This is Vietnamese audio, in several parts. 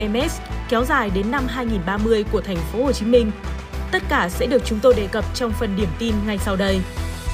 MS kéo dài đến năm 2030 của thành phố Hồ Chí Minh. Tất cả sẽ được chúng tôi đề cập trong phần điểm tin ngay sau đây.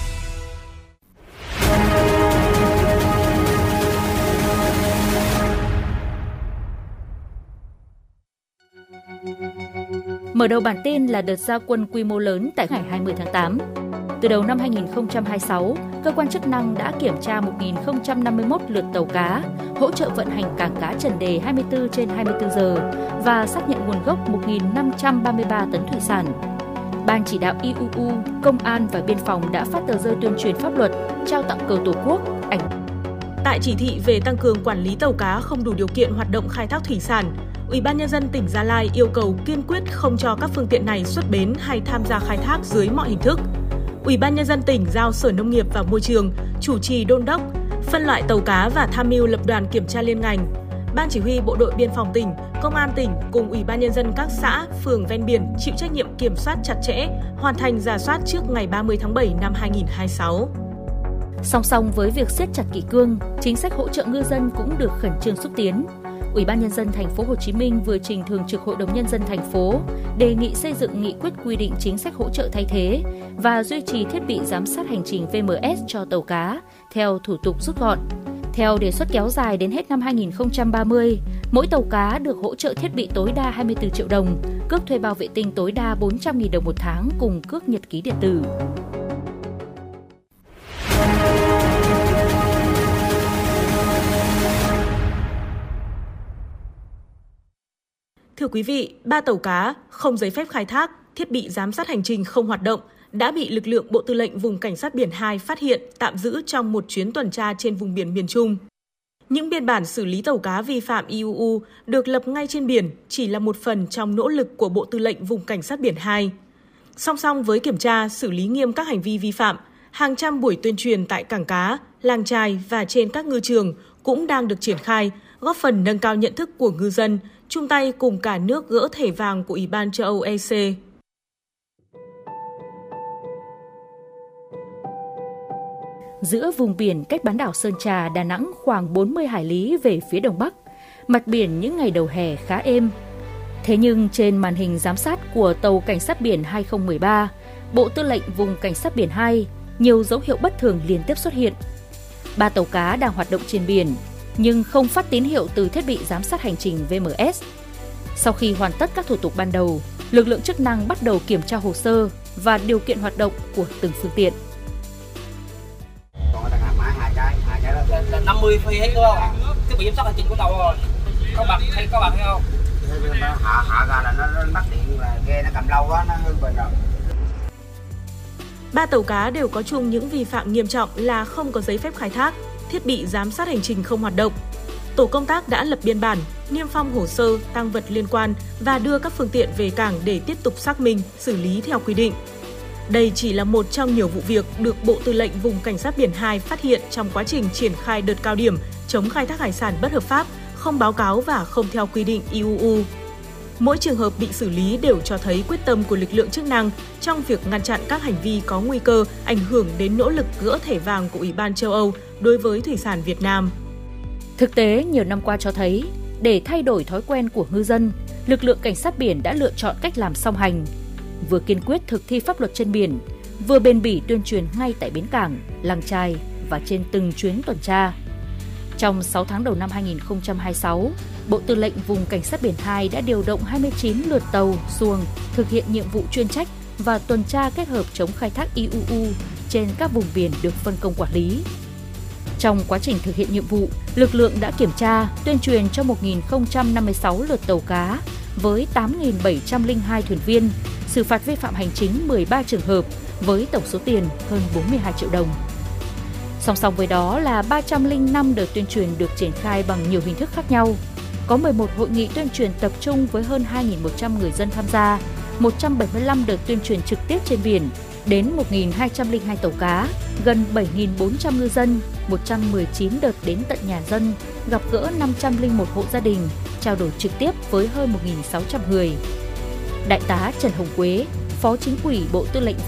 Mở đầu bản tin là đợt ra quân quy mô lớn tại ngày 20 tháng 8. Từ đầu năm 2026, cơ quan chức năng đã kiểm tra 1.051 lượt tàu cá, hỗ trợ vận hành cảng cá Trần Đề 24/24 giờ và xác nhận nguồn gốc 1.533 tấn thủy sản. Ban chỉ đạo IUU, Công an và Biên phòng đã phát tờ rơi tuyên truyền pháp luật, trao tặng cờ Tổ quốc, ảnh. Tại chỉ thị về tăng cường quản lý tàu cá không đủ điều kiện hoạt động khai thác thủy sản, Ủy ban Nhân dân tỉnh Gia Lai yêu cầu kiên quyết không cho các phương tiện này xuất bến hay tham gia khai thác dưới mọi hình thức. Ủy ban Nhân dân tỉnh giao Sở Nông nghiệp và Môi trường chủ trì đôn đốc, phân loại tàu cá và tham mưu lập đoàn kiểm tra liên ngành. Ban Chỉ huy Bộ đội Biên phòng tỉnh, Công an tỉnh cùng Ủy ban Nhân dân các xã, phường ven biển chịu trách nhiệm kiểm soát chặt chẽ, hoàn thành rà soát trước ngày 30 tháng 7 năm 2026. Song song với việc siết chặt kỷ cương, chính sách hỗ trợ ngư dân cũng được khẩn trương xúc tiến. Ủy ban Nhân dân thành phố Hồ Chí Minh vừa trình Thường trực Hội đồng Nhân dân thành phố đề nghị xây dựng nghị quyết quy định chính sách hỗ trợ thay thế và duy trì thiết bị giám sát hành trình VMS cho tàu cá theo thủ tục rút gọn. Theo đề xuất kéo dài đến hết năm 2030, mỗi tàu cá được hỗ trợ thiết bị tối đa 24 triệu đồng, cước thuê bao vệ tinh tối đa 400.000 đồng một tháng cùng cước nhật ký điện tử. Thưa quý vị, 3 tàu cá không giấy phép khai thác, thiết bị giám sát hành trình không hoạt động đã bị lực lượng Bộ Tư lệnh Vùng Cảnh sát Biển 2 phát hiện, tạm giữ trong một chuyến tuần tra trên vùng biển miền Trung. Những biên bản xử lý tàu cá vi phạm IUU được lập ngay trên biển chỉ là một phần trong nỗ lực của Bộ Tư lệnh Vùng Cảnh sát Biển 2. Song song với kiểm tra, xử lý nghiêm các hành vi vi phạm, hàng trăm buổi tuyên truyền tại cảng cá, làng chài và trên các ngư trường cũng đang được triển khai, góp phần nâng cao nhận thức của ngư dân, chung tay cùng cả nước gỡ thẻ vàng của Ủy ban châu Âu EC. Giữa vùng biển cách bán đảo Sơn Trà, Đà Nẵng khoảng 40 hải lý về phía đông bắc, mặt biển những ngày đầu hè khá êm. Thế nhưng trên màn hình giám sát của tàu Cảnh sát biển 2013, Bộ Tư lệnh Vùng Cảnh sát biển 2, nhiều dấu hiệu bất thường liên tiếp xuất hiện. 3 tàu cá đang hoạt động trên biển, nhưng không phát tín hiệu từ thiết bị giám sát hành trình VMS. Sau khi hoàn tất các thủ tục ban đầu, lực lượng chức năng bắt đầu kiểm tra hồ sơ và điều kiện hoạt động của từng phương tiện. Còn đang hàng hai cái đó 50 phi hết đúng không? Thiết bị giám sát hành trình của tàu rồi. Có bật hay không? Hạ ra là nó bắt điện là ghe nó cầm lâu quá, nó hư bình rồi. 3 tàu cá đều có chung những vi phạm nghiêm trọng là không có giấy phép khai thác, thiết bị giám sát hành trình không hoạt động. Tổ công tác đã lập biên bản, niêm phong hồ sơ, tang vật liên quan và đưa các phương tiện về cảng để tiếp tục xác minh, xử lý theo quy định. Đây chỉ là một trong nhiều vụ việc được Bộ Tư lệnh Vùng Cảnh sát Biển 2 phát hiện trong quá trình triển khai đợt cao điểm chống khai thác hải sản bất hợp pháp, không báo cáo và không theo quy định IUU. Mỗi trường hợp bị xử lý đều cho thấy quyết tâm của lực lượng chức năng trong việc ngăn chặn các hành vi có nguy cơ ảnh hưởng đến nỗ lực gỡ thẻ vàng của Ủy ban châu Âu đối với thủy sản Việt Nam. Thực tế, nhiều năm qua cho thấy, để thay đổi thói quen của ngư dân, lực lượng cảnh sát biển đã lựa chọn cách làm song hành, vừa kiên quyết thực thi pháp luật trên biển, vừa bền bỉ tuyên truyền ngay tại bến cảng, làng chài và trên từng chuyến tuần tra. Trong 6 tháng đầu năm 2026, Bộ Tư lệnh Vùng Cảnh sát Biển 2 đã điều động 29 lượt tàu, xuồng thực hiện nhiệm vụ chuyên trách và tuần tra kết hợp chống khai thác IUU trên các vùng biển được phân công quản lý. Trong quá trình thực hiện nhiệm vụ, lực lượng đã kiểm tra, tuyên truyền cho 1.056 lượt tàu cá với 8.702 thuyền viên, xử phạt vi phạm hành chính 13 trường hợp với tổng số tiền hơn 42 triệu đồng. Song song với đó là 305 đợt tuyên truyền được triển khai bằng nhiều hình thức khác nhau. Có 11 hội nghị tuyên truyền tập trung với hơn 2.100 người dân tham gia, 175 đợt tuyên truyền trực tiếp trên biển, đến 1.202 tàu cá, gần 7.400 ngư dân, 119 đợt đến tận nhà dân, gặp gỡ 501 hộ gia đình, trao đổi trực tiếp với hơn 1.600 người. Đại tá Trần Hồng Quế, Phó Chính ủy Bộ Tư lệnh